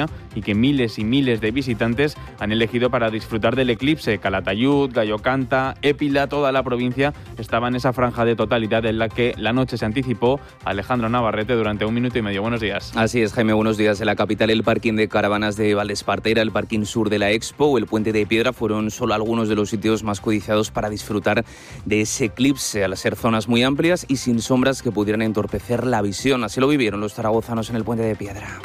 y que miles y miles de visitantes han elegido para disfrutar del eclipse. Calatayud, Gallocanta, Épila, toda la provincia estaba en esa franja de totalidad en la que la noche se anticipó. Alejandro Navarrete durante 1 minuto y medio. Buenos días. Así es, Jaime, buenos días. En la capital, el parking de caravanas de Valdespartera, el parking sur de la Expo o el Puente de Piedra fueron solo algunos de los sitios más codiciados para disfrutar de ese eclipse, al ser zonas muy amplias y sin sombras que pudieran entorpecer la visión. Así lo vivieron los zaragozanos en el Puente de Piedra.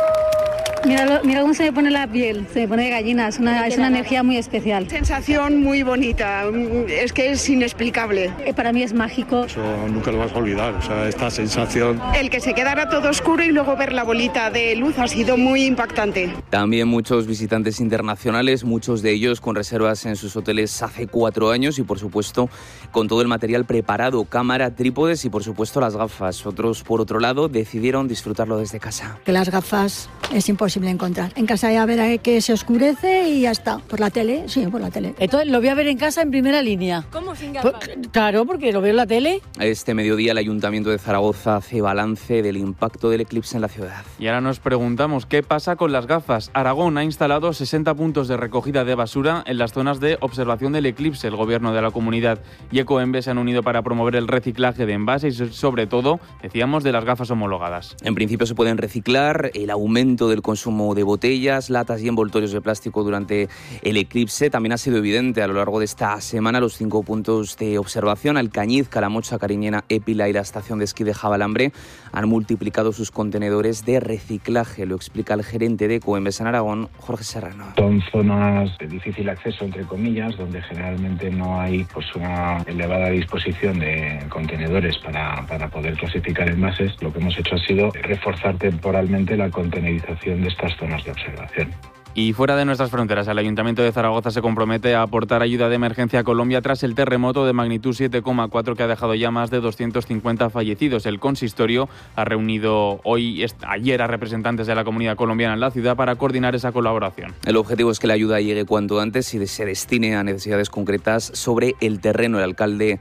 Mira cómo se me pone la piel, se me pone de gallina, es una energía muy especial. Sensación muy bonita, es que es inexplicable. Para mí es mágico. Eso nunca lo vas a olvidar, o sea, esta sensación. El que se quedara todo oscuro y luego ver la bolita de luz ha sido muy impactante. También muchos visitantes internacionales, muchos de ellos con reservas en sus hoteles hace 4 años y por supuesto con todo el material preparado, cámara, trípodes y por supuesto las gafas. Otros, por otro lado, decidieron disfrutarlo desde casa. Que las gafas es imposible encontrar. En casa ya verá que se oscurece y ya está. ¿Por la tele? Sí, por la tele. Entonces lo voy a ver en casa en primera línea. ¿Cómo sin gafas? Claro, porque lo veo en la tele. Este mediodía el Ayuntamiento de Zaragoza hace balance del impacto del eclipse en la ciudad. Y ahora nos preguntamos qué pasa con las gafas. Aragón ha instalado 60 puntos de recogida de basura en las zonas de observación del eclipse. El gobierno de la comunidad y Ecoembes se han unido para promover el reciclaje de envases y sobre todo, decíamos, de las gafas homologadas. En principio se pueden reciclar. El aumento del consumo de botellas, latas y envoltorios de plástico durante el eclipse también ha sido evidente a lo largo de esta semana. Los 5 puntos de observación, Alcañiz, Calamocha, Cariñena, Épila y la estación de esquí de Javalambre, han multiplicado sus contenedores de reciclaje. Lo explica el gerente de Ecoembes en Aragón, Jorge Serrano. Son zonas de difícil acceso, entre comillas, donde generalmente no hay una elevada disposición de contenedores para poder clasificar envases. Lo que hemos hecho ha sido reforzar temporalmente la contenerización de estas zonas de observación. Y fuera de nuestras fronteras, el Ayuntamiento de Zaragoza se compromete a aportar ayuda de emergencia a Colombia tras el terremoto de magnitud 7,4 que ha dejado ya más de 250 fallecidos. El consistorio ha reunido ayer a representantes de la comunidad colombiana en la ciudad para coordinar esa colaboración. El objetivo es que la ayuda llegue cuanto antes y se destine a necesidades concretas sobre el terreno. El alcalde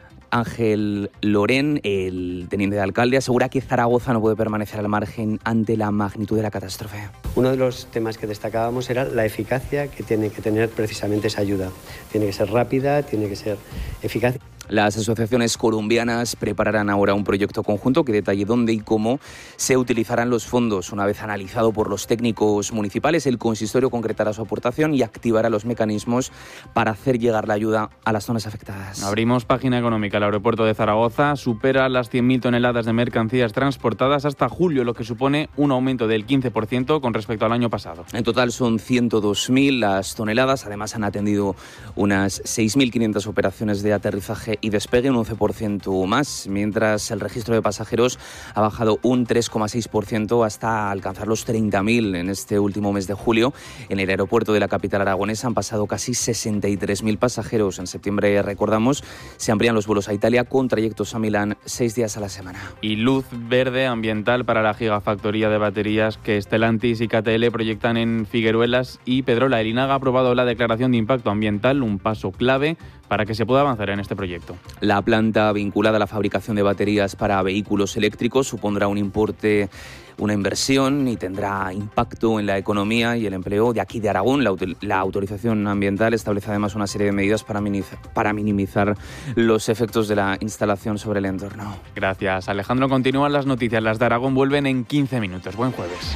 Ángel Lorén, el teniente de alcalde, asegura que Zaragoza no puede permanecer al margen ante la magnitud de la catástrofe. Uno de los temas que destacábamos era la eficacia que tiene que tener precisamente esa ayuda. Tiene que ser rápida, tiene que ser eficaz. Las asociaciones colombianas prepararán ahora un proyecto conjunto que detalle dónde y cómo se utilizarán los fondos. Una vez analizado por los técnicos municipales, el consistorio concretará su aportación y activará los mecanismos para hacer llegar la ayuda a las zonas afectadas. Abrimos página económica. El aeropuerto de Zaragoza supera las 100.000 toneladas de mercancías transportadas hasta julio, lo que supone un aumento del 15% con respecto al año pasado. En total son 102.000 las toneladas. Además han atendido unas 6.500 operaciones de aterrizaje y despegue, un 11% más, mientras el registro de pasajeros ha bajado un 3,6% hasta alcanzar los 30.000 en este último mes de julio. En el aeropuerto de la capital aragonesa han pasado casi 63.000 pasajeros. En septiembre, recordamos, se amplían los vuelos a Italia con trayectos a Milán 6 días a la semana. Y luz verde ambiental para la gigafactoría de baterías que Stellantis y KTL proyectan en Figueruelas y Pedrola. El INAG ha aprobado la declaración de impacto ambiental, un paso clave para que se pueda avanzar en este proyecto. La planta vinculada a la fabricación de baterías para vehículos eléctricos supondrá un importe, una inversión y tendrá impacto en la economía y el empleo de aquí de Aragón. La autorización ambiental establece además una serie de medidas para minimizar los efectos de la instalación sobre el entorno. Gracias, Alejandro. Continúan las noticias. Las de Aragón vuelven en 15 minutos. Buen jueves.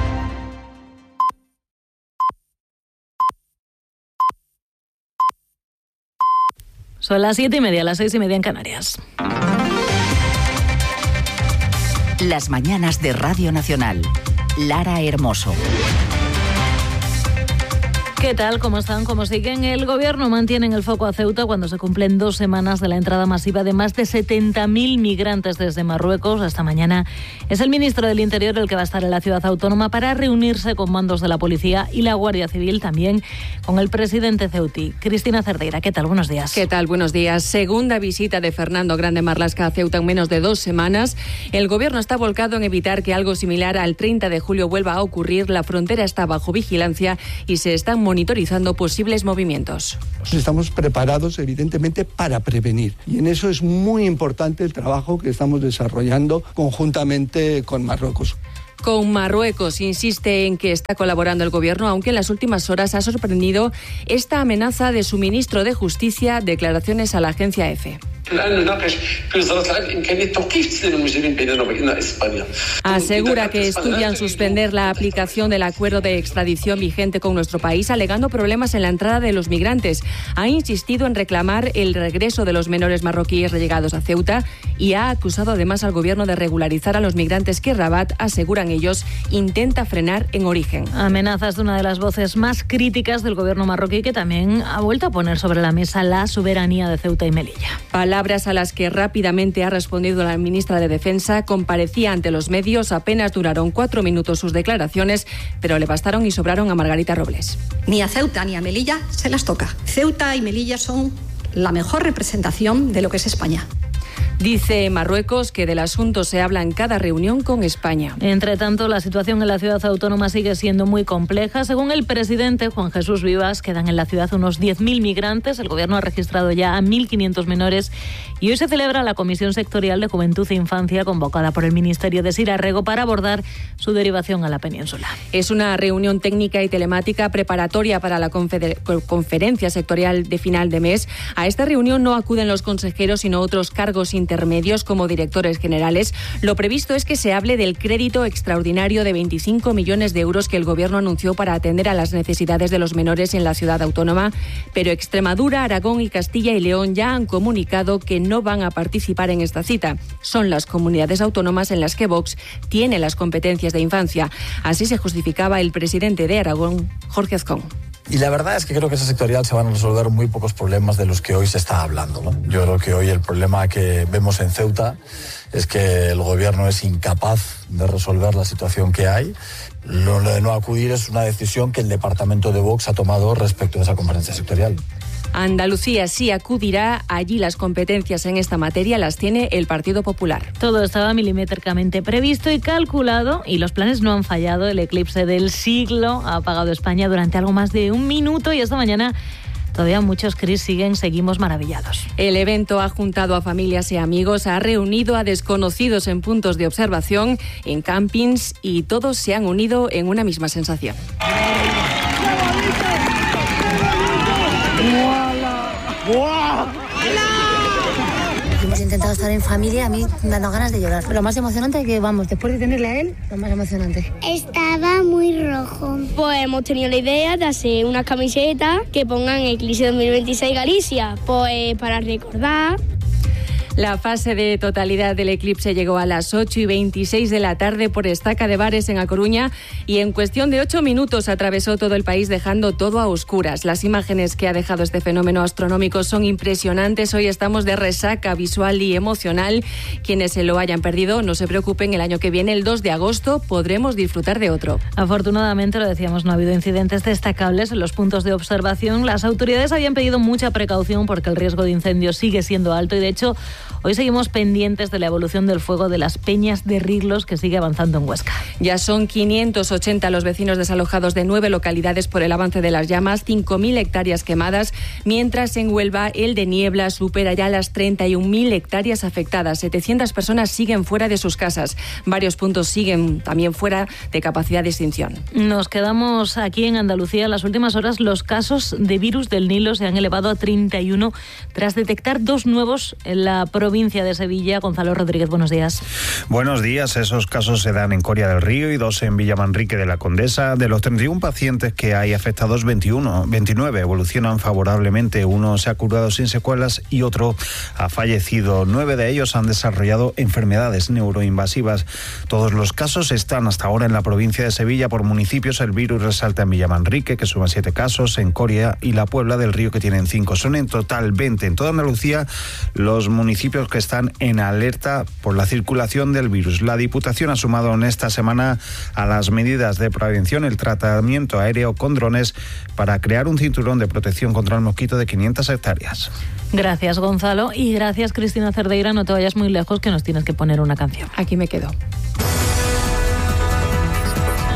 Son las 7:30, las 6:30 en Canarias. Las mañanas de Radio Nacional. Lara Hermoso. ¿Qué tal? ¿Cómo están? ¿Cómo siguen? El Gobierno mantiene en el foco a Ceuta cuando se cumplen 2 semanas de la entrada masiva de más de 70.000 migrantes desde Marruecos. Esta mañana es el ministro del Interior el que va a estar en la ciudad autónoma para reunirse con mandos de la Policía y la Guardia Civil, también con el presidente ceutí. Cristina Cerdeira, ¿qué tal? Buenos días. ¿Qué tal? Buenos días. Segunda visita de Fernando Grande Marlaska a Ceuta en menos de 2 semanas. El Gobierno está volcado en evitar que algo similar al 30 de julio vuelva a ocurrir. La frontera está bajo vigilancia y se están monitorizando posibles movimientos. Estamos preparados, evidentemente, para prevenir. Y en eso es muy importante el trabajo que estamos desarrollando conjuntamente con Marruecos. con Marruecos. Insiste en que está colaborando el gobierno, aunque en las últimas horas ha sorprendido esta amenaza de su ministro de Justicia, declaraciones a la agencia EFE. Asegura que estudian suspender la aplicación del acuerdo de extradición vigente con nuestro país, alegando problemas en la entrada de los migrantes. Ha insistido en reclamar el regreso de los menores marroquíes llegados a Ceuta y ha acusado además al gobierno de regularizar a los migrantes que Rabat, aseguran ellos, intenta frenar en origen. Amenazas de una de las voces más críticas del gobierno marroquí, que también ha vuelto a poner sobre la mesa la soberanía de Ceuta y Melilla. Palabras a las que rápidamente ha respondido la ministra de Defensa. Comparecía ante los medios, apenas duraron 4 minutos sus declaraciones, pero le bastaron y sobraron a Margarita Robles. Ni a Ceuta ni a Melilla se las toca. Ceuta y Melilla son la mejor representación de lo que es España. Dice Marruecos que del asunto se habla en cada reunión con España. Entre tanto, la situación en la ciudad autónoma sigue siendo muy compleja. Según el presidente Juan Jesús Vivas, quedan en la ciudad unos 10.000 migrantes. El gobierno ha registrado ya a 1.500 menores y hoy se celebra la Comisión Sectorial de Juventud e Infancia convocada por el Ministerio de Sirarrego para abordar su derivación a la península. Es una reunión técnica y telemática preparatoria para la conferencia sectorial de final de mes. A esta reunión no acuden los consejeros, sino otros cargos intermedios como directores generales. Lo previsto es que se hable del crédito extraordinario de 25 millones de euros que el gobierno anunció para atender a las necesidades de los menores en la ciudad autónoma, pero Extremadura, Aragón y Castilla y León ya han comunicado que no van a participar en esta cita. Son las comunidades autónomas en las que Vox tiene las competencias de infancia. Así se justificaba el presidente de Aragón, Jorge Azcón. Y la verdad es que creo que esa sectorial se van a resolver muy pocos problemas de los que hoy se está hablando, ¿no? Yo creo que hoy el problema que vemos en Ceuta es que el gobierno es incapaz de resolver la situación que hay. Lo de no acudir es una decisión que el departamento de Vox ha tomado respecto a esa conferencia sectorial. Andalucía sí acudirá. Allí las competencias en esta materia las tiene el Partido Popular. Todo estaba milimétricamente previsto y calculado y los planes no han fallado. El eclipse del siglo ha apagado España durante algo más de un minuto y esta mañana todavía muchos, Cris, seguimos maravillados. El evento ha juntado a familias y amigos, ha reunido a desconocidos en puntos de observación, en campings, y todos se han unido en una misma sensación. Hemos intentado estar en familia, a mí me han dado ganas de llorar. Lo más emocionante es que, vamos, después de tenerle a él, lo más emocionante. Estaba muy rojo. Pues hemos tenido la idea de hacer una camiseta que pongan Eclipse 2026 Galicia, pues para recordar. La fase de totalidad del eclipse llegó a las 8:26 de la tarde por Estaca de Bares en A Coruña y en cuestión de 8 minutos atravesó todo el país dejando todo a oscuras. Las imágenes que ha dejado este fenómeno astronómico son impresionantes. Hoy estamos de resaca visual y emocional. Quienes se lo hayan perdido, no se preocupen, el año que viene, el 2 de agosto, podremos disfrutar de otro. Afortunadamente, lo decíamos, no ha habido incidentes destacables en los puntos de observación. Las autoridades habían pedido mucha precaución porque el riesgo de incendio sigue siendo alto y, de hecho, hoy seguimos pendientes de la evolución del fuego de las Peñas de Riglos, que sigue avanzando en Huesca. Ya son 580 los vecinos desalojados de 9 localidades por el avance de las llamas, 5.000 hectáreas quemadas, mientras en Huelva el de Niebla supera ya las 31.000 hectáreas afectadas. 700 personas siguen fuera de sus casas. Varios puntos siguen también fuera de capacidad de extinción. Nos quedamos aquí en Andalucía. En las últimas horas los casos de virus del Nilo se han elevado a 31 tras detectar 2 nuevos en la provincia de Sevilla. Gonzalo Rodríguez, buenos días. Buenos días. Esos casos se dan en Coria del Río y 2 en Villamanrique de la Condesa. De los 31 pacientes que hay afectados, 29 evolucionan favorablemente. Uno se ha curado sin secuelas y otro ha fallecido. 9 de ellos han desarrollado enfermedades neuroinvasivas. Todos los casos están hasta ahora en la provincia de Sevilla. Por municipios, el virus resalta en Villamanrique, que suma 7 casos, en Coria y la Puebla del Río, que tienen 5. Son en total 20. En toda Andalucía, los municipios que están en alerta por la circulación del virus. La Diputación ha sumado en esta semana a las medidas de prevención el tratamiento aéreo con drones para crear un cinturón de protección contra el mosquito de 500 hectáreas. Gracias, Gonzalo, y gracias, Cristina Cerdeira. No te vayas muy lejos, que nos tienes que poner una canción. Aquí me quedo.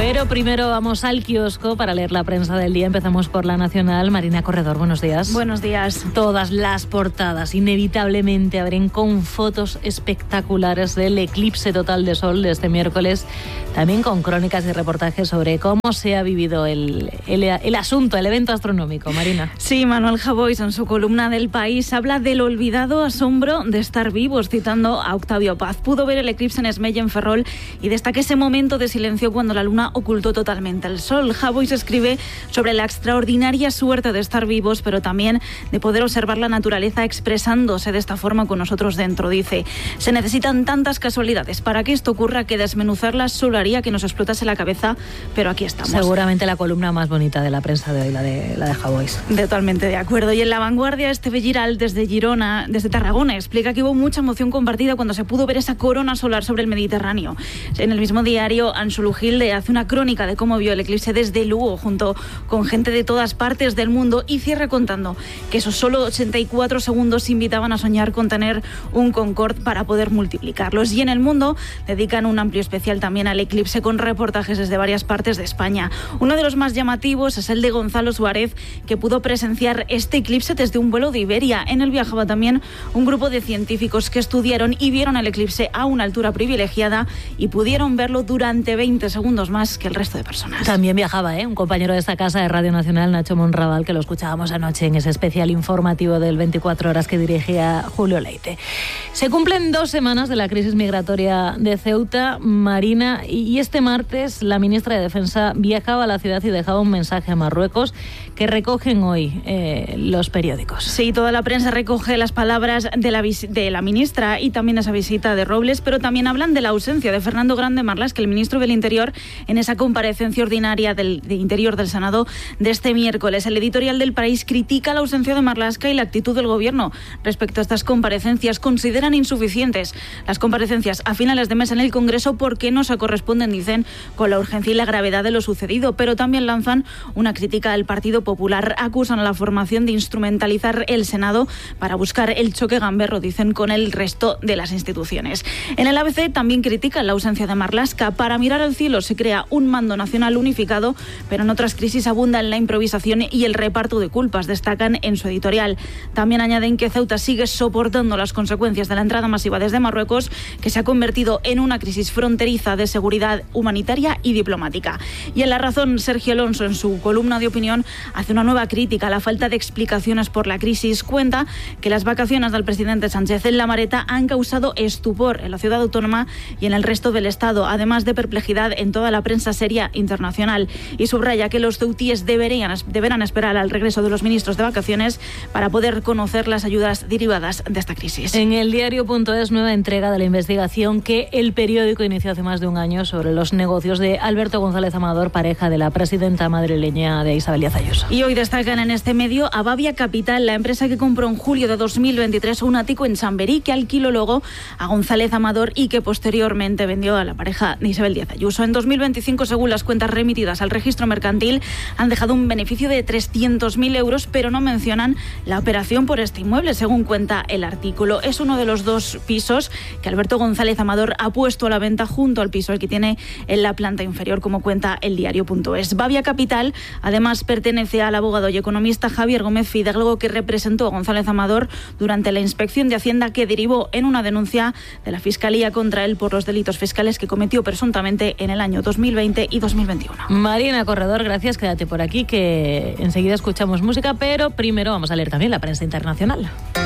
Pero primero vamos al kiosco para leer la prensa del día. Empezamos por La Nacional. Marina Corredor, buenos días. Buenos días. Todas las portadas inevitablemente abren con fotos espectaculares del eclipse total de sol de este miércoles, también con crónicas y reportajes sobre cómo se ha vivido el asunto, el evento astronómico. Marina. Sí, Manuel Javois en su columna del País habla del olvidado asombro de estar vivos, citando a Octavio Paz. Pudo ver el eclipse en Esmella, en Ferrol, y destaca ese momento de silencio cuando la luna ocultó totalmente el sol. Javois escribe sobre la extraordinaria suerte de estar vivos, pero también de poder observar la naturaleza expresándose de esta forma con nosotros dentro. Dice, se necesitan tantas casualidades para que esto ocurra que desmenuzarlas solo haría que nos explotase la cabeza, pero aquí estamos. Seguramente la columna más bonita de la prensa de hoy, la de Javois. Totalmente de acuerdo. Y en La Vanguardia, Esteve Giral, desde Tarragona, explica que hubo mucha emoción compartida cuando se pudo ver esa corona solar sobre el Mediterráneo. En el mismo diario, Ansulu Gilde hace una crónica de cómo vio el eclipse desde Lugo, junto con gente de todas partes del mundo, y cierra contando que esos solo 84 segundos invitaban a soñar con tener un Concorde para poder multiplicarlos. Y en El Mundo dedican un amplio especial también al eclipse, con reportajes desde varias partes de España. Uno de los más llamativos es el de Gonzalo Suárez, que pudo presenciar este eclipse desde un vuelo de Iberia. En él viajaba también un grupo de científicos que estudiaron y vieron el eclipse a una altura privilegiada y pudieron verlo durante 20 segundos más que el resto de personas. También viajaba, un compañero de esta casa de Radio Nacional, Nacho Monraval, que lo escuchábamos anoche en ese especial informativo del 24 horas que dirigía Julio Leite. Se cumplen 2 semanas de la crisis migratoria de Ceuta, Marina, y este martes la ministra de Defensa viajaba a la ciudad y dejaba un mensaje a Marruecos que recogen hoy los periódicos. Sí, toda la prensa recoge las palabras de la ministra y también esa visita de Robles, pero también hablan de la ausencia de Fernando Grande Marlaska, el ministro del Interior, en esa comparecencia ordinaria de Interior del Senado de este miércoles. El editorial del País critica la ausencia de Marlaska y la actitud del Gobierno respecto a estas comparecencias. Consideran insuficientes las comparecencias a finales de mes en el Congreso porque no se corresponden, dicen, con la urgencia y la gravedad de lo sucedido, pero también lanzan una crítica al Partido Popular. Acusan a la formación de instrumentalizar el Senado para buscar el choque gamberro, dicen, con el resto de las instituciones. En el ABC también critican la ausencia de Marlaska. Para mirar al cielo se crea un mando nacional unificado, pero en otras crisis abundan la improvisación y el reparto de culpas, destacan en su editorial. También añaden que Ceuta sigue soportando las consecuencias de la entrada masiva desde Marruecos, que se ha convertido en una crisis fronteriza de seguridad humanitaria y diplomática. Y en La Razón, Sergio Alonso, en su columna de opinión, hace una nueva crítica a la falta de explicaciones por la crisis. Cuenta que las vacaciones del presidente Sánchez en La Mareta han causado estupor en la ciudad autónoma y en el resto del Estado, además de perplejidad en toda la prensa seria internacional. Y subraya que los ceutíes deberán esperar al regreso de los ministros de vacaciones para poder conocer las ayudas derivadas de esta crisis. En el diario.es, nueva entrega de la investigación que el periódico inició hace más de un año sobre los negocios de Alberto González Amador, pareja de la presidenta madrileña de Isabel Díaz Ayuso. Y hoy destacan en este medio a Bavia Capital, la empresa que compró en julio de 2023 un ático en Chamberí, que alquiló luego a González Amador y que posteriormente vendió a la pareja de Isabel Díaz Ayuso. En 2025, según las cuentas remitidas al registro mercantil, han dejado un beneficio de 300.000 euros, pero no mencionan la operación por este inmueble, según cuenta el artículo. Es uno de los 2 pisos que Alberto González Amador ha puesto a la venta junto al piso que tiene en la planta inferior, como cuenta el diario.es. Bavia Capital, además, pertenece al abogado y economista Javier Gómez Fidalgo, que representó a González Amador durante la inspección de Hacienda que derivó en una denuncia de la Fiscalía contra él por los delitos fiscales que cometió presuntamente en el año 2020 y 2021. Marina Corredor, gracias. Quédate por aquí que enseguida escuchamos música, pero primero vamos a leer también la prensa internacional.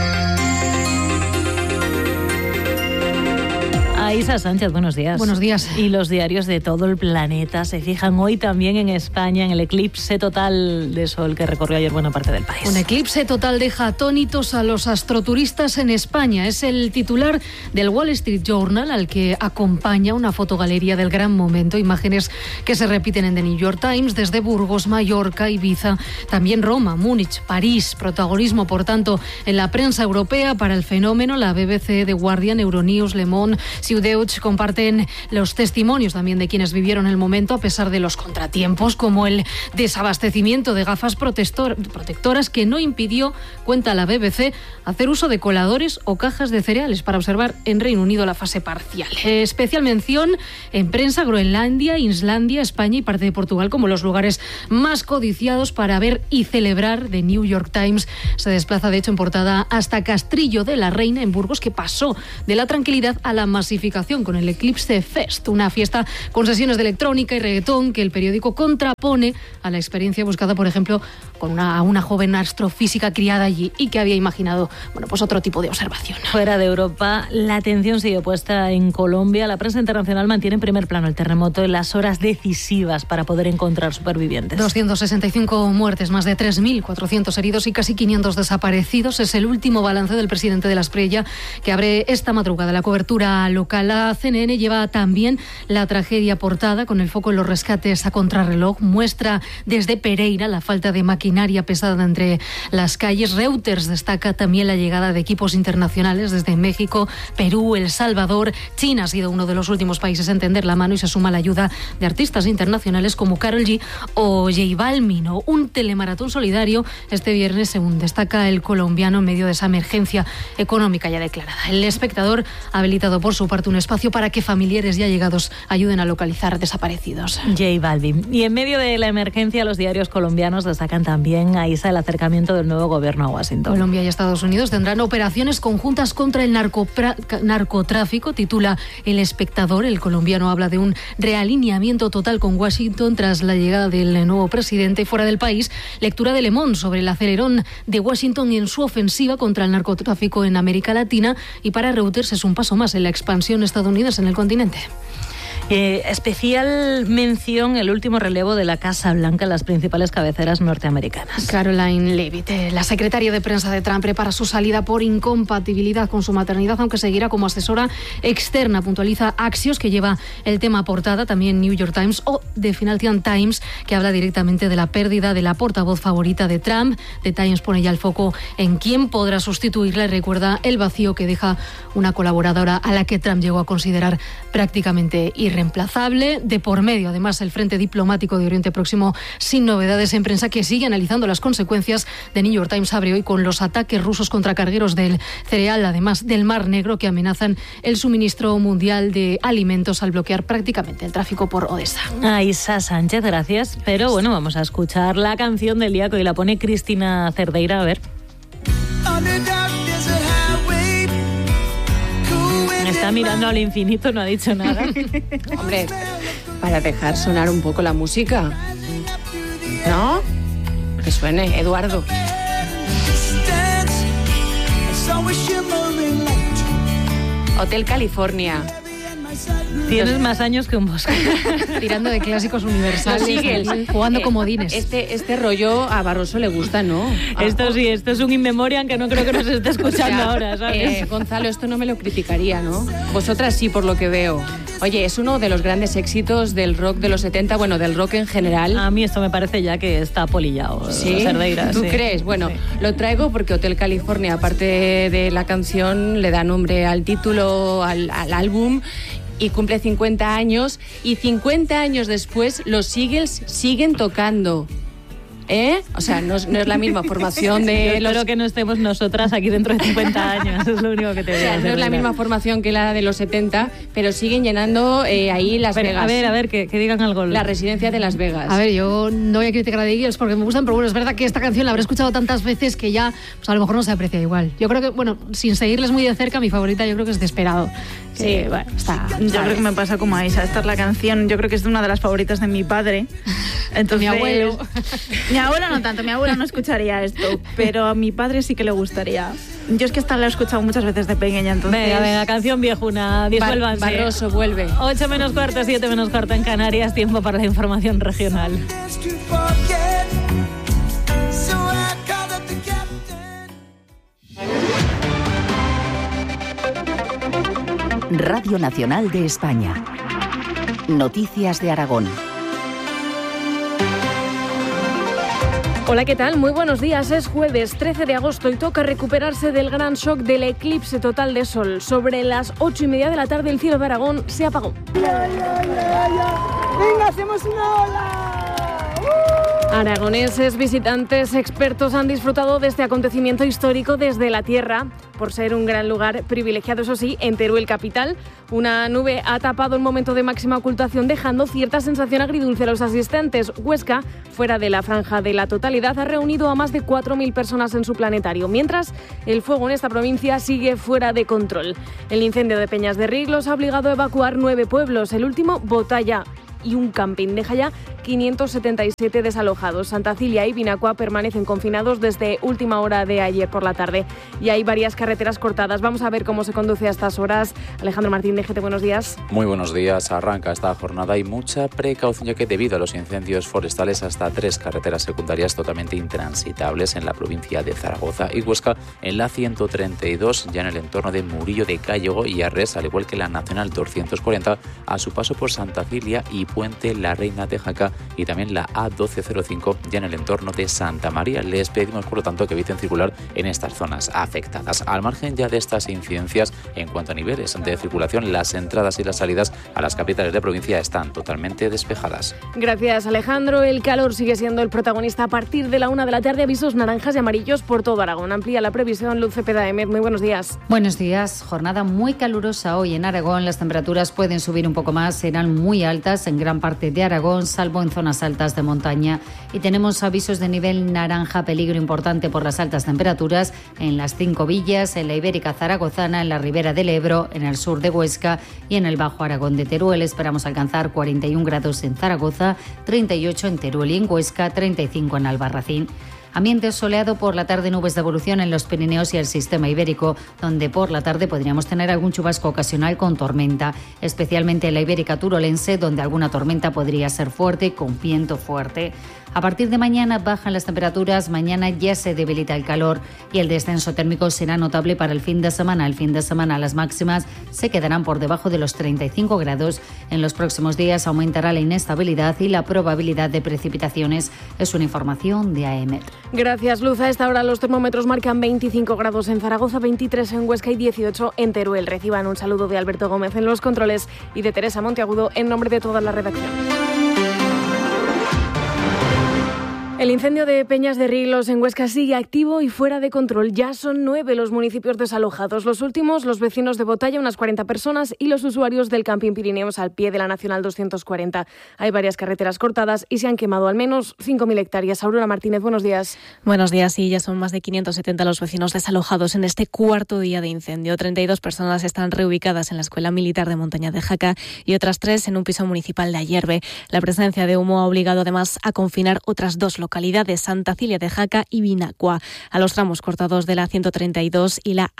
Isa Sánchez, buenos días. Buenos días. Y los diarios de todo el planeta se fijan hoy también en España, en el eclipse total de sol que recorrió ayer buena parte del país. Un eclipse total deja atónitos a los astroturistas en España. Es el titular del Wall Street Journal, al que acompaña una fotogalería del gran momento, imágenes que se repiten en The New York Times, desde Burgos, Mallorca, Ibiza, también Roma, Múnich, París. Protagonismo, por tanto, en la prensa europea para el fenómeno. La BBC, The Guardian, Euronews, Le Monde. Si Ciudeuch comparten los testimonios también de quienes vivieron el momento a pesar de los contratiempos, como el desabastecimiento de gafas protectoras que no impidió, cuenta la BBC, hacer uso de coladores o cajas de cereales para observar en Reino Unido la fase parcial. Especial mención en prensa Groenlandia, Islandia, España y parte de Portugal como los lugares más codiciados para ver y celebrar. The New York Times se desplaza de hecho en portada hasta Castrillo de la Reina en Burgos, que pasó de la tranquilidad a la masificación con el Eclipse Fest, una fiesta con sesiones de electrónica y reggaetón que el periódico contrapone a la experiencia buscada, por ejemplo, con una joven astrofísica criada allí y que había imaginado, pues otro tipo de observación. Fuera de Europa, la atención sigue puesta en Colombia. La prensa internacional mantiene en primer plano el terremoto en las horas decisivas para poder encontrar supervivientes. 265 muertes, más de 3.400 heridos y casi 500 desaparecidos. Es el último balance del presidente de la Espriella, que abre esta madrugada la cobertura local. La CNN lleva también la tragedia portada con el foco en los rescates a contrarreloj. Muestra desde Pereira la falta de maquinaria pesada entre las calles. Reuters destaca también la llegada de equipos internacionales desde México, Perú, El Salvador. China ha sido uno de los últimos países en tender la mano y se suma la ayuda de artistas internacionales como Karol G o J Balvin. Un telemaratón solidario este viernes, según destaca el colombiano, en medio de esa emergencia económica ya declarada. El Espectador ha habilitado por su parte un espacio para que familiares y allegados ayuden a localizar desaparecidos. J Balvin. Y en medio de la emergencia, los diarios colombianos destacan también, Aísa, el acercamiento del nuevo gobierno a Washington. Colombia y Estados Unidos tendrán operaciones conjuntas contra el narcotráfico, titula El Espectador. El colombiano habla de un realineamiento total con Washington tras la llegada del nuevo presidente. Fuera del país, lectura de Le Monde sobre el acelerón de Washington en su ofensiva contra el narcotráfico en América Latina, y para Reuters es un paso más en la expansión estadounidense en el continente. Especial mención el último relevo de la Casa Blanca en las principales cabeceras norteamericanas. Caroline Leavitt, la secretaria de prensa de Trump, prepara su salida por incompatibilidad con su maternidad, aunque seguirá como asesora externa, puntualiza Axios, que lleva el tema a portada, también New York Times o The Financial Times, que habla directamente de la pérdida de la portavoz favorita de Trump. The Times pone ya el foco en quién podrá sustituirla y recuerda el vacío que deja una colaboradora a la que Trump llegó a considerar prácticamente irreemplazable. De por medio, además, el frente diplomático de Oriente Próximo sin novedades en prensa, que sigue analizando las consecuencias. The New York Times abre hoy con los ataques rusos contra cargueros del cereal, además del Mar Negro, que amenazan el suministro mundial de alimentos al bloquear prácticamente el tráfico por Odessa. Aísa Sánchez, gracias. Pero bueno, vamos a escuchar la canción del día que hoy la pone Cristina Cerdeira. A ver. Está mirando al infinito, no ha dicho nada. Hombre, para dejar sonar un poco la música, ¿no? Que suene, Eduardo. Hotel California. Tienes más años que un bosque. Tirando de clásicos universales, jugando comodines. Este rollo a Barroso le gusta, ¿no? Esto sí, esto es un in memoriam que no creo que nos esté escuchando ahora, ¿sabes? Gonzalo, esto no me lo criticaría, ¿no? Vosotras sí, por lo que veo. Oye, es uno de los grandes éxitos del rock de los 70, bueno, del rock en general. A mí esto me parece ya que está apolillado. ¿Sí? Cerdeira, ¿Tú crees? Bueno, sí. Lo traigo porque Hotel California, aparte de la canción, le da nombre al título, al álbum, y cumple 50 años, y 50 años después los Eagles siguen tocando. O sea, no es la misma formación de Yo espero que no estemos nosotras aquí dentro de 50 años, es lo único que te voy a decir. No es la misma formación que la de los 70, pero siguen llenando ahí Las Vegas. A ver, que digan algo. La residencia de Las Vegas. A ver, yo no voy a criticar a The Eagles porque me gustan, pero bueno, es verdad que esta canción la habré escuchado tantas veces que ya, pues a lo mejor no se aprecia igual. Yo creo que, bueno, sin seguirles muy de cerca, mi favorita yo creo que es Desperado. Sí, bueno, está. Yo creo que me pasa como a Aísa. Esta es la canción, yo creo que es una de las favoritas de mi padre. Entonces, mi abuelo. Mi abuelo no tanto, mi abuela no escucharía esto, pero a mi padre sí que le gustaría. Yo es que esta la he escuchado muchas veces de pequeña, entonces... Venga, canción viejuna, disuélvanse. Barroso, vuelve. 8 menos cuarto, 7 menos cuarto en Canarias, tiempo para la información regional. Radio Nacional de España. Noticias de Aragón. Hola, ¿qué tal? Muy buenos días. Es jueves 13 de agosto y toca recuperarse del gran shock del eclipse total de sol. Sobre las 8:30 de la tarde el cielo de Aragón se apagó. ¡Venga, hacemos una ola! Aragoneses, visitantes, expertos han disfrutado de este acontecimiento histórico desde la tierra, por ser un gran lugar privilegiado, eso sí, en Teruel capital. Una nube ha tapado el momento de máxima ocultación, dejando cierta sensación agridulce a los asistentes. Huesca, fuera de la franja de la totalidad, ha reunido a más de 4.000 personas en su planetario, mientras el fuego en esta provincia sigue fuera de control. El incendio de Peñas de Riglos ha obligado a evacuar 9 pueblos, el último Botalla, y un camping. Deja ya 577 desalojados. Santa Cilia y Vinacua permanecen confinados desde última hora de ayer por la tarde. Y hay varias carreteras cortadas. Vamos a ver cómo se conduce a estas horas. Alejandro Martín de GT, buenos días. Muy buenos días. Arranca esta jornada y mucha precaución, ya que debido a los incendios forestales, hasta 3 carreteras secundarias totalmente intransitables en la provincia de Zaragoza y Huesca, en la 132, ya en el entorno de Murillo de Cállego y Arres, al igual que la Nacional 240, a su paso por Santa Cilia y Puente la Reina de Jaca, y también la A1205 ya en el entorno de Santa María. Les pedimos, por lo tanto, que eviten circular en estas zonas afectadas. Al margen ya de estas incidencias, en cuanto a niveles de circulación, las entradas y las salidas a las capitales de provincia están totalmente despejadas. Gracias, Alejandro. El calor sigue siendo el protagonista a partir de la 1 de la tarde. Avisos naranjas y amarillos por todo Aragón. Amplía la previsión Luz Cepeda Emet. Muy buenos días. Buenos días. Jornada muy calurosa hoy en Aragón. Las temperaturas pueden subir un poco más, serán muy altas en gran parte de Aragón, salvo en zonas altas de montaña. Y tenemos avisos de nivel naranja, peligro importante por las altas temperaturas en las 5 villas, en la Ibérica Zaragozana, en la Ribera del Ebro, en el sur de Huesca y en el Bajo Aragón de Teruel. Esperamos alcanzar 41 grados en Zaragoza, 38 en Teruel y en Huesca, 35 en Albarracín. Ambiente soleado, por la tarde nubes de evolución en los Pirineos y el sistema ibérico, donde por la tarde podríamos tener algún chubasco ocasional con tormenta, especialmente en la Ibérica turolense, donde alguna tormenta podría ser fuerte, con viento fuerte. A partir de mañana bajan las temperaturas, mañana ya se debilita el calor y el descenso térmico será notable para el fin de semana. El fin de semana las máximas se quedarán por debajo de los 35 grados. En los próximos días aumentará la inestabilidad y la probabilidad de precipitaciones. Es una información de AEMET. Gracias, Luz. A esta hora los termómetros marcan 25 grados en Zaragoza, 23 en Huesca y 18 en Teruel. Reciban un saludo de Alberto Gómez en los controles y de Teresa Monteagudo en nombre de toda la redacción. El incendio de Peñas de Riglos en Huesca sigue activo y fuera de control. Ya son 9 los municipios desalojados. Los últimos, los vecinos de Botalla, unas 40 personas, y los usuarios del Camping Pirineos al pie de la Nacional 240. Hay varias carreteras cortadas y se han quemado al menos 5.000 hectáreas. Aurora Martínez, buenos días. Buenos días. Sí, ya son más de 570 los vecinos desalojados en este cuarto día de incendio. 32 personas están reubicadas en la Escuela Militar de Montaña de Jaca y otras 3 en un piso municipal de Ayerbe. La presencia de humo ha obligado además a confinar otras 2 localidades, Santa Cilia de Jaca y Vinacua. A los tramos cortados de la 132 y la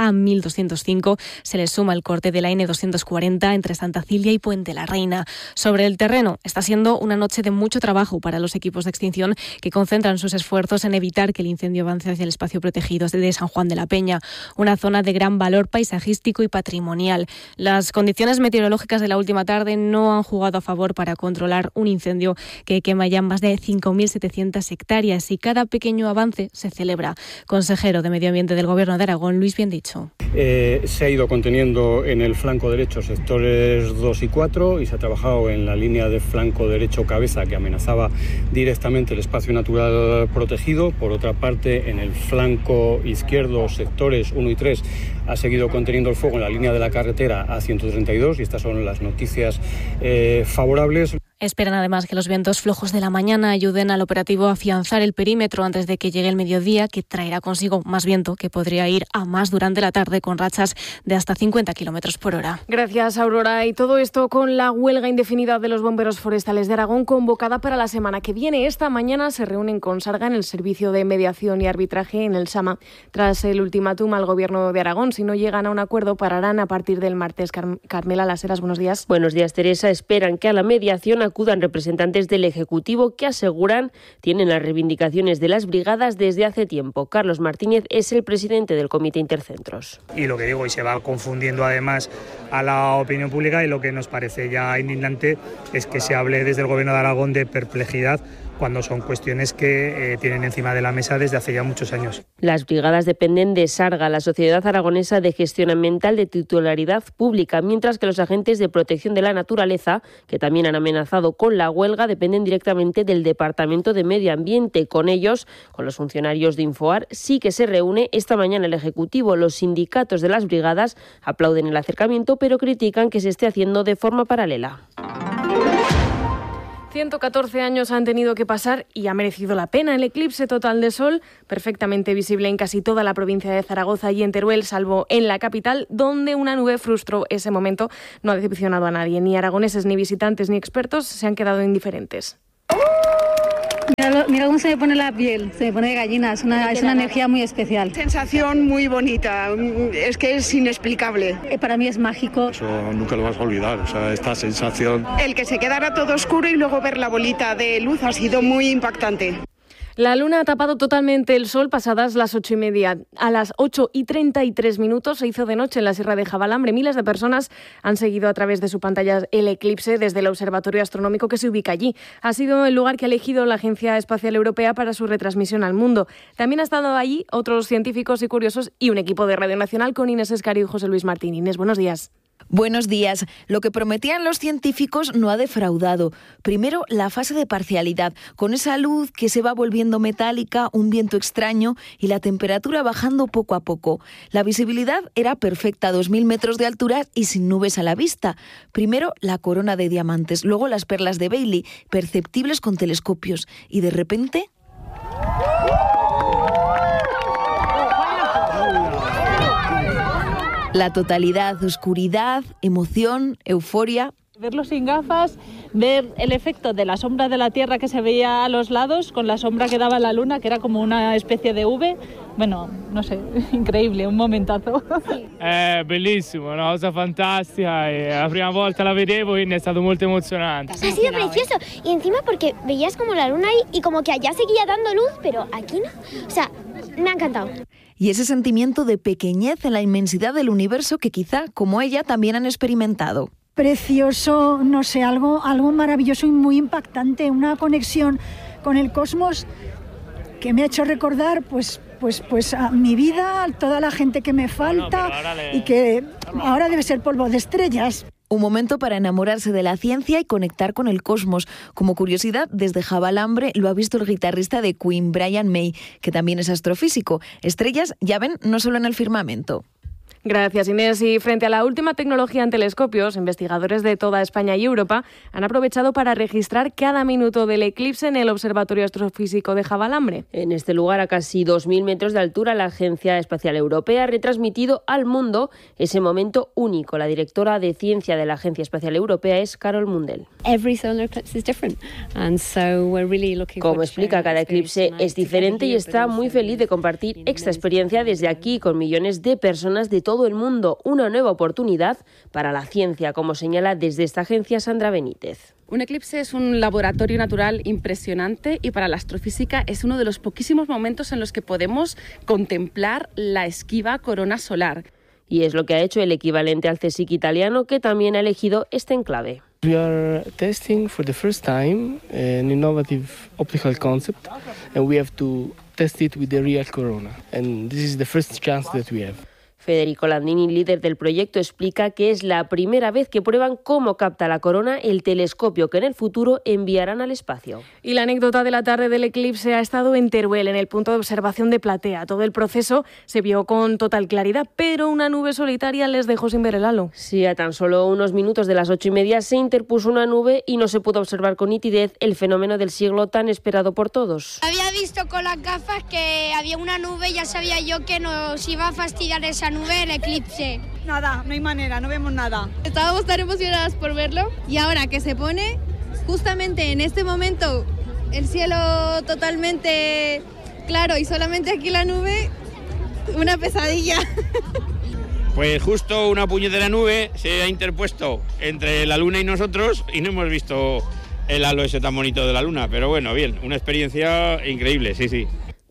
A1205 se les suma el corte de la N240 entre Santa Cilia y Puente la Reina. Sobre el terreno, está siendo una noche de mucho trabajo para los equipos de extinción, que concentran sus esfuerzos en evitar que el incendio avance hacia el espacio protegido de San Juan de la Peña, una zona de gran valor paisajístico y patrimonial. Las condiciones meteorológicas de la última tarde no han jugado a favor para controlar un incendio que quema ya más de 5.700 hectáreas y cada pequeño avance se celebra. Consejero de Medio Ambiente del Gobierno de Aragón, Luis Biendicho. Se ha ido conteniendo en el flanco derecho sectores 2 y 4 y se ha trabajado en la línea de flanco derecho cabeza, que amenazaba directamente el espacio natural protegido. Por otra parte, en el flanco izquierdo, sectores 1 y 3, ha seguido conteniendo el fuego en la línea de la carretera A132 y estas son las noticias favorables. Esperan además que los vientos flojos de la mañana ayuden al operativo a afianzar el perímetro antes de que llegue el mediodía, que traerá consigo más viento, que podría ir a más durante la tarde, con rachas de hasta 50 kilómetros por hora. Gracias, Aurora. Y todo esto con la huelga indefinida de los bomberos forestales de Aragón, convocada para la semana que viene. Esta mañana se reúnen con Sarga en el Servicio de Mediación y Arbitraje en el SAMA. Tras el ultimátum al Gobierno de Aragón, si no llegan a un acuerdo, pararán a partir del martes. Carmela Las Heras, buenos días. Buenos días, Teresa. Esperan que a la mediación acudan representantes del Ejecutivo, que aseguran tienen las reivindicaciones de las brigadas desde hace tiempo. Carlos Martínez es el presidente del Comité Intercentros. Y lo que digo, y se va confundiendo además a la opinión pública, y lo que nos parece ya indignante es que se hable desde el Gobierno de Aragón de perplejidad cuando son cuestiones que tienen encima de la mesa desde hace ya muchos años. Las brigadas dependen de Sarga, la Sociedad Aragonesa de Gestión Ambiental de titularidad pública, mientras que los agentes de protección de la naturaleza, que también han amenazado con la huelga, dependen directamente del Departamento de Medio Ambiente. Con ellos, con los funcionarios de Infoar, sí que se reúne esta mañana el Ejecutivo. Los sindicatos de las brigadas aplauden el acercamiento, pero critican que se esté haciendo de forma paralela. 114 años han tenido que pasar y ha merecido la pena el eclipse total de sol, perfectamente visible en casi toda la provincia de Zaragoza y en Teruel, salvo en la capital, donde una nube frustró ese momento. No ha decepcionado a nadie, ni aragoneses, ni visitantes, ni expertos se han quedado indiferentes. Mira cómo se me pone la piel, se me pone de gallina, es una energía muy especial. Sensación muy bonita, es que es inexplicable. Para mí es mágico. Eso nunca lo vas a olvidar, o sea, esta sensación. El que se quedara todo oscuro y luego ver la bolita de luz ha sido muy impactante. La luna ha tapado totalmente el sol pasadas las 8:30. A las 8:33 se hizo de noche en la Sierra de Javalambre. Miles de personas han seguido a través de su pantalla el eclipse desde el Observatorio Astronómico que se ubica allí. Ha sido el lugar que ha elegido la Agencia Espacial Europea para su retransmisión al mundo. También ha estado allí otros científicos y curiosos y un equipo de Radio Nacional con Inés Escario y José Luis Martín. Inés, buenos días. Buenos días. Lo que prometían los científicos no ha defraudado. Primero, la fase de parcialidad, con esa luz que se va volviendo metálica, un viento extraño y la temperatura bajando poco a poco. La visibilidad era perfecta, 2.000 metros de altura y sin nubes a la vista. Primero, la corona de diamantes, luego las perlas de Bailey, perceptibles con telescopios. Y de repente... la totalidad, oscuridad, emoción, euforia. Verlo sin gafas, ver el efecto de la sombra de la Tierra que se veía a los lados con la sombra que daba la Luna, que era como una especie de V. Bueno, no sé, increíble, un momentazo. Bellissimo, una cosa fantastica. La prima volta la vedevo, quindi è stato molto emozionante. Ha sido precioso y encima porque veías como la Luna ahí y como que allá seguía dando luz, pero aquí no. O sea, me ha encantado. Y ese sentimiento de pequeñez en la inmensidad del universo que quizá, como ella, también han experimentado. Precioso, no sé, algo maravilloso y muy impactante, una conexión con el cosmos que me ha hecho recordar pues a mi vida, a toda la gente que me falta y que ahora debe ser polvo de estrellas. Un momento para enamorarse de la ciencia y conectar con el cosmos. Como curiosidad, desde Javalambre lo ha visto el guitarrista de Queen, Brian May, que también es astrofísico. Estrellas, ya ven, no solo en el firmamento. Gracias, Inés. Y frente a la última tecnología en telescopios, investigadores de toda España y Europa han aprovechado para registrar cada minuto del eclipse en el Observatorio Astrofísico de Javalambre. En este lugar, a casi 2.000 metros de altura, la Agencia Espacial Europea ha retransmitido al mundo ese momento único. La directora de Ciencia de la Agencia Espacial Europea es Carol Mundell. Como explica, cada eclipse es diferente y está muy feliz de compartir esta experiencia desde aquí con millones de personas de todo el mundo, una nueva oportunidad para la ciencia, como señala desde esta agencia Sandra Benítez. Un eclipse es un laboratorio natural impresionante y para la astrofísica es uno de los poquísimos momentos en los que podemos contemplar la esquiva corona solar. Y es lo que ha hecho el equivalente al CSIC italiano, que también ha elegido este enclave. We are testing for the first time an innovative optical concept and we have to test it with the real corona. And this is the first chance that we have. Federico Landini, líder del proyecto, explica que es la primera vez que prueban cómo capta la corona el telescopio que en el futuro enviarán al espacio. Y la anécdota de la tarde del eclipse ha estado en Teruel, en el punto de observación de Platea. Todo el proceso se vio con total claridad, pero una nube solitaria les dejó sin ver el halo. Sí, a tan solo unos minutos de las 8:30 se interpuso una nube y no se pudo observar con nitidez el fenómeno del siglo tan esperado por todos. Había visto con las gafas que había una nube y ya sabía yo que nos iba a fastidiar esa nube el eclipse. Nada, no hay manera, no vemos nada. Estábamos tan emocionadas por verlo y ahora que se pone justamente en este momento el cielo totalmente claro y solamente aquí la nube, una pesadilla. Pues justo una puñetera nube se ha interpuesto entre la luna y nosotros y no hemos visto el halo ese tan bonito de la luna, pero bueno, bien, una experiencia increíble, sí.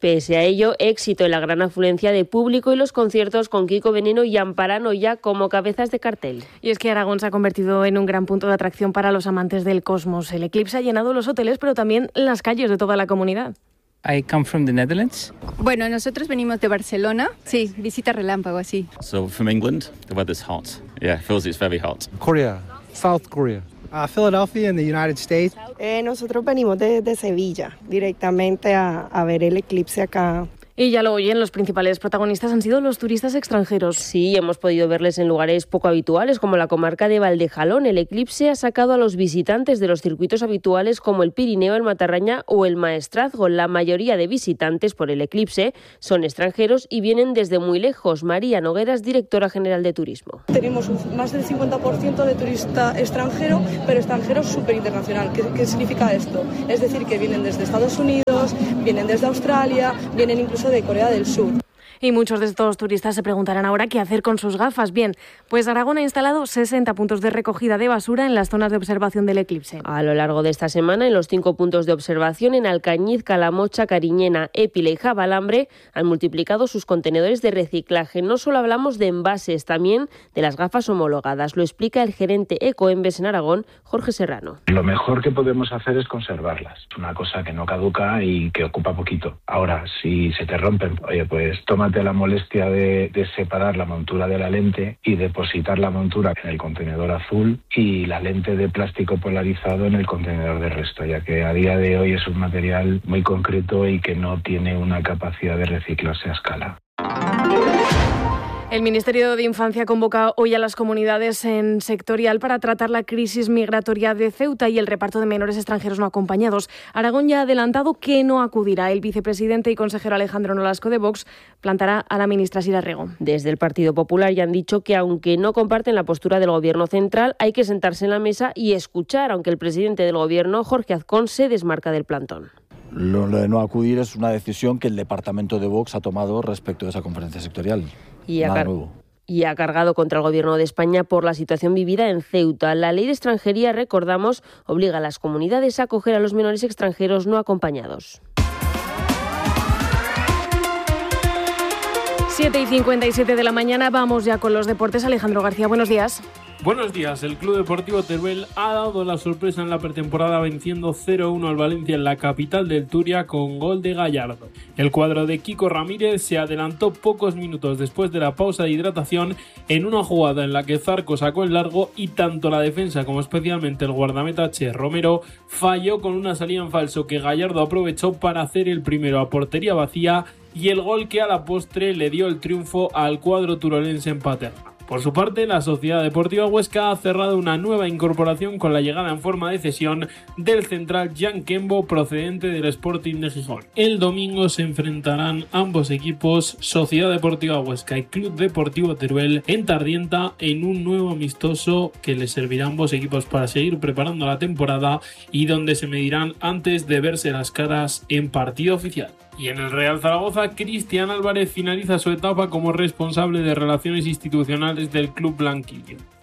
Pese a ello, éxito en la gran afluencia de público y los conciertos con Kiko Veneno y Amparano ya como cabezas de cartel. Y es que Aragón se ha convertido en un gran punto de atracción para los amantes del cosmos. El eclipse ha llenado los hoteles, pero también las calles de toda la comunidad. I come from the Netherlands. Bueno, nosotros venimos de Barcelona. Sí, visita relámpago, así. So from England, the weather's hot. Yeah, feels it's very hot. Korea, South Korea. Philadelphia in the United States. Nosotros venimos de Sevilla directamente a ver el eclipse acá. Y ya lo oyen, los principales protagonistas han sido los turistas extranjeros. Sí, hemos podido verles en lugares poco habituales como la comarca de Valdejalón. El eclipse ha sacado a los visitantes de los circuitos habituales como el Pirineo, el Matarraña o el Maestrazgo. La mayoría de visitantes por el eclipse son extranjeros y vienen desde muy lejos. María Nogueras, directora general de Turismo. Tenemos más del 50% de turista extranjero, pero extranjero súper internacional. ¿Qué significa esto? Es decir, que vienen desde Estados Unidos, vienen desde Australia, vienen incluso de Corea del Sur. Y muchos de estos turistas se preguntarán ahora qué hacer con sus gafas. Bien, pues Aragón ha instalado 60 puntos de recogida de basura en las zonas de observación del eclipse. A lo largo de esta semana, en los 5 puntos de observación en Alcañiz, Calamocha, Cariñena, Épila y Jabalambre, han multiplicado sus contenedores de reciclaje. No solo hablamos de envases, también de las gafas homologadas. Lo explica el gerente Ecoembes en Aragón, Jorge Serrano. Lo mejor que podemos hacer es conservarlas. Es una cosa que no caduca y que ocupa poquito. Ahora, si se te rompen, oye, pues tómate la molestia de separar la montura de la lente y depositar la montura en el contenedor azul y la lente de plástico polarizado en el contenedor de resto, ya que a día de hoy es un material muy concreto y que no tiene una capacidad de reciclarse a escala. El Ministerio de Infancia convoca hoy a las comunidades en sectorial para tratar la crisis migratoria de Ceuta y el reparto de menores extranjeros no acompañados. Aragón ya ha adelantado que no acudirá. El vicepresidente y consejero Alejandro Nolasco de Vox plantará a la ministra Sira Rego. Desde el Partido Popular ya han dicho que aunque no comparten la postura del Gobierno central, hay que sentarse en la mesa y escuchar, aunque el presidente del Gobierno, Jorge Azcón, se desmarca del plantón. Lo de no acudir es una decisión que el departamento de Vox ha tomado respecto de esa conferencia sectorial. Y ha cargado contra el Gobierno de España por la situación vivida en Ceuta. La ley de extranjería, recordamos, obliga a las comunidades a acoger a los menores extranjeros no acompañados. 7:57 de la mañana, vamos ya con los deportes. Alejandro García, buenos días. Buenos días. El Club Deportivo Teruel ha dado la sorpresa en la pretemporada venciendo 0-1 al Valencia en la capital del Turia con gol de Gallardo. El cuadro de Kiko Ramírez se adelantó pocos minutos después de la pausa de hidratación en una jugada en la que Zarco sacó el largo y tanto la defensa como especialmente el guardameta Che Romero falló con una salida en falso que Gallardo aprovechó para hacer el primero a portería vacía y el gol que a la postre le dio el triunfo al cuadro turolense en Paterna. Por su parte, la Sociedad Deportiva Huesca ha cerrado una nueva incorporación con la llegada en forma de cesión del central Jan Kembo procedente del Sporting de Gijón. El domingo se enfrentarán ambos equipos, Sociedad Deportiva Huesca y Club Deportivo Teruel, en Tardienta en un nuevo amistoso que les servirá a ambos equipos para seguir preparando la temporada y donde se medirán antes de verse las caras en partido oficial. Y en el Real Zaragoza, Cristian Álvarez finaliza su etapa como responsable de relaciones institucionales del club blanquillo.